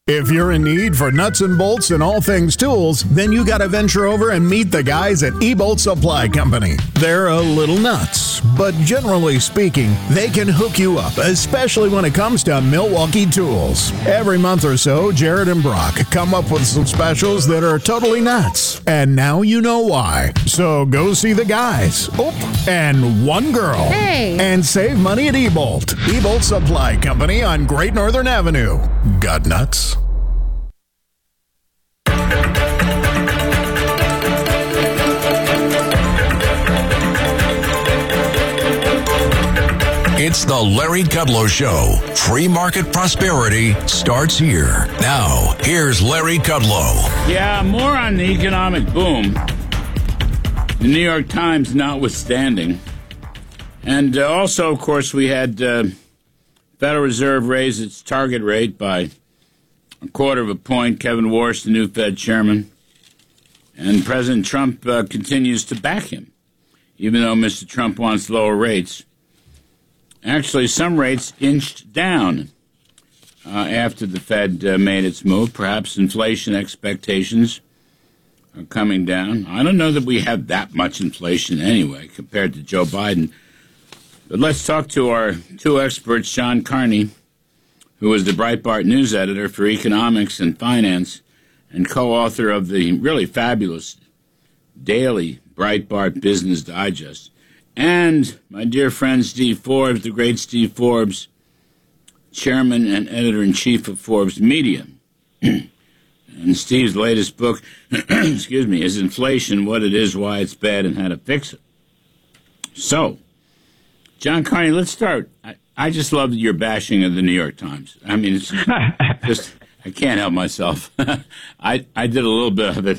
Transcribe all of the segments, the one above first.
If you're in need for nuts and bolts and all things tools, then you got to venture over and meet the guys at E-Bolt Supply Company. They're a little nuts, but generally speaking, they can hook you up, especially when it comes to Milwaukee tools. Every month or so, Jared and Brock come up with some specials that are totally nuts. And now you know why. So go see the guys. Oh, and one girl. Hey. And save money at E-Bolt. E-Bolt Supply Company on Great Northern Avenue. Got nuts? It's the Larry Kudlow Show. Free market prosperity starts here. Now, here's Larry Kudlow. Yeah, more on the economic boom. The New York Times notwithstanding. And also, of course, we had Federal Reserve raise its target rate by 1/4 point. Kevin Warsh, the new Fed chairman. And President Trump continues to back him, even though Mr. Trump wants lower rates. Actually, some rates inched down after the Fed made its move. Perhaps inflation expectations are coming down. I don't know that we have that much inflation anyway compared to Joe Biden. But let's talk to our two experts, John Carney, who is the Breitbart news editor for economics and finance and co-author of the really fabulous daily Breitbart Business Digest. And my dear friend Steve Forbes, the great Steve Forbes, chairman and editor-in-chief of Forbes Media. And Steve's latest book, excuse me, is Inflation, What It Is, Why It's Bad, and How to Fix It. So, John Carney, let's start. I just love your bashing of the New York Times. I mean, it's just I can't help myself. I did a little bit of it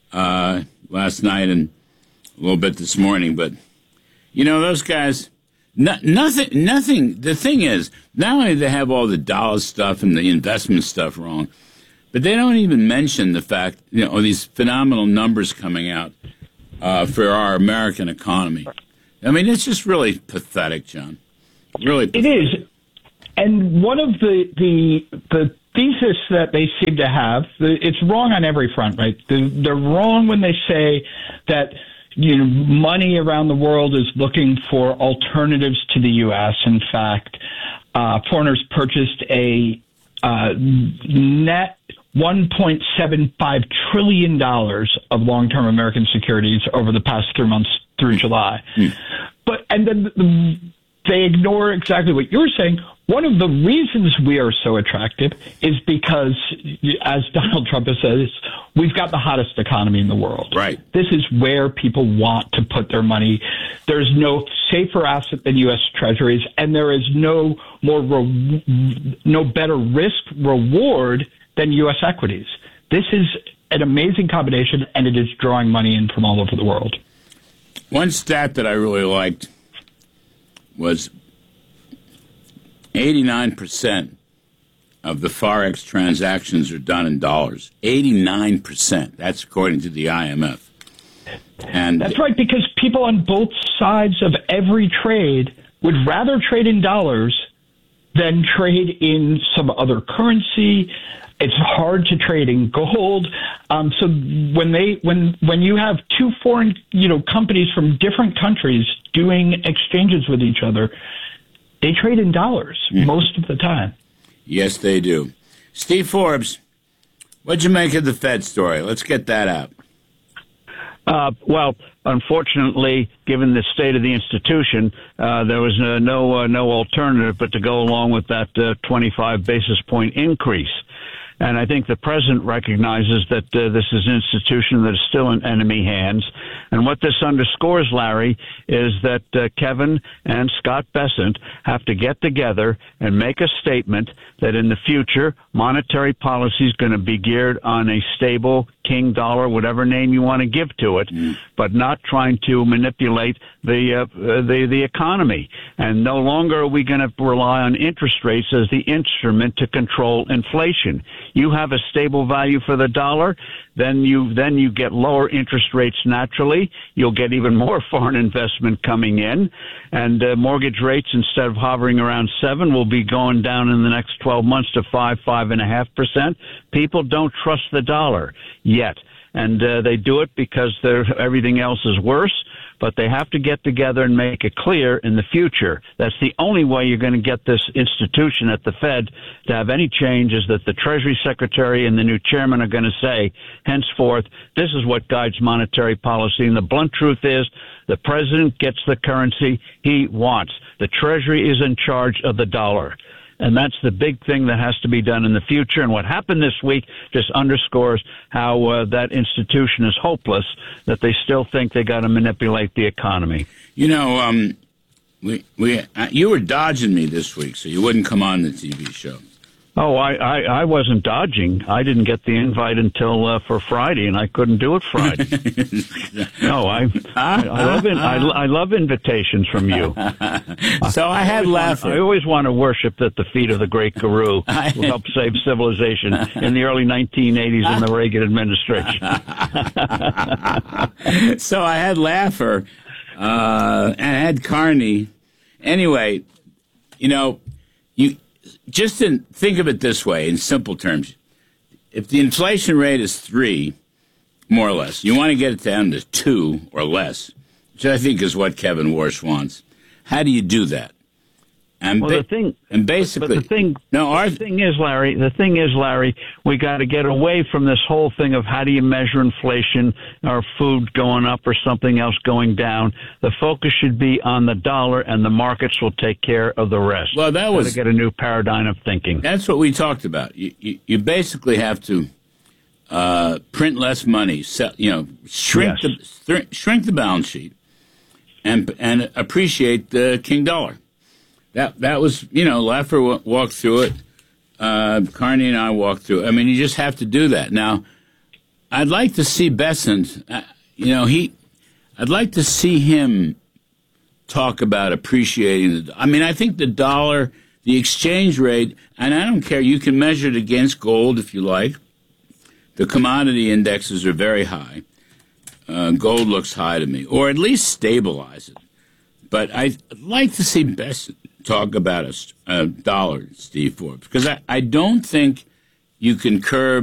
last night and a little bit this morning, but you know, those guys, nothing. The thing is, not only do they have all the dollar stuff and the investment stuff wrong, but they don't even mention the fact, you know, these phenomenal numbers coming out for our American economy. I mean, it's just really pathetic, John. Really pathetic. It is. And one of the thesis that they seem to have, it's wrong on every front, right? They're wrong when they say that money around the world is looking for alternatives to the U.S. In fact, foreigners purchased a net $1.75 trillion of long-term American securities over the past 3 months through July. And then they ignore exactly what you're saying. One of the reasons we are so attractive is because, as Donald Trump has said, we've got the hottest economy in the world. Right. This is where people want to put their money. There's no safer asset than U.S. Treasuries, and there is no better risk reward than U.S. equities. This is an amazing combination, and it is drawing money in from all over the world. One stat that I really liked was 89% of the Forex transactions are done in dollars. 89%. That's according to the IMF. And that's right, because people on both sides of every trade would rather trade in dollars than trade in some other currency. It's hard to trade in gold. So when you have two foreign companies from different countries doing exchanges with each other, they trade in dollars most of the time. Yes, they do. Steve Forbes, what'd you make of the Fed story? Let's get that out. Well, unfortunately, given the state of the institution, there was no alternative but to go along with that 25 basis point increase. And I think the president recognizes that this is an institution that is still in enemy hands. And what this underscores, Larry, is that Kevin and Scott Bessent have to get together and make a statement that in the future, monetary policy is going to be geared on a stable king dollar, whatever name you want to give to it, but not trying to manipulate the economy. And no longer are we going to rely on interest rates as the instrument to control inflation. You have a stable value for the dollar, then you get lower interest rates naturally. You'll get even more foreign investment coming in, and mortgage rates, instead of hovering around 7%, will be going down in the next 12 months to 5.5%. People don't trust the dollar yet, and they do it because everything else is worse. But they have to get together and make it clear in the future. That's the only way you're going to get this institution at the Fed to have any change, is that the Treasury Secretary and the new chairman are going to say, henceforth, this is what guides monetary policy. And the blunt truth is, the president gets the currency he wants. The Treasury is in charge of the dollar. And that's the big thing that has to be done in the future. And what happened this week just underscores how that institution is hopeless, that they still think they got to manipulate the economy. You know, you were dodging me this week, so you wouldn't come on the TV show. Oh, I wasn't dodging. I didn't get the invite until for Friday, and I couldn't do it Friday. No, I love invitations from you. So I had Laffer. I always want to worship at the feet of the great guru who helped save civilization in the early 1980s in the Reagan administration. So I had Laffer and I had Carney. Anyway, you know, just to think of it this way, in simple terms, if the inflation rate is 3, more or less, you want to get it down to 2 or less, which I think is what Kevin Warsh wants. How do you do that? And the thing is, Larry, we got to get away from this whole thing of how do you measure inflation, or food going up or something else going down. The focus should be on the dollar, and the markets will take care of the rest. Well, that was to get a new paradigm of thinking. That's what we talked about. You basically have to print less money, shrink the balance sheet, and appreciate the king dollar. That was, Laffer walked through it. Carney and I walked through it. I mean, you just have to do that. Now, I'd like to see Bessent, I'd like to see him talk about appreciating I think the dollar, the exchange rate, and I don't care, you can measure it against gold if you like. The commodity indexes are very high. Gold looks high to me, or at least stabilize it. But I'd like to see Bessent talk about a dollar, Steve Forbes, because I don't think you can curb